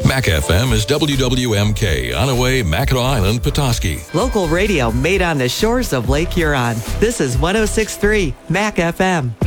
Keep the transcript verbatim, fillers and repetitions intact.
Mac F M is W W M K, Onaway, Mackinac Island, Petoskey. Local radio made on the shores of Lake Huron. This is one oh six point three Mac F M.